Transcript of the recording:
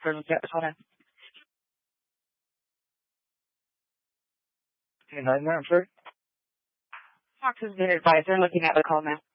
For looking at the call now. Hey, Nightmare, I'm sorry? Fox has been advised. They're looking at the call now.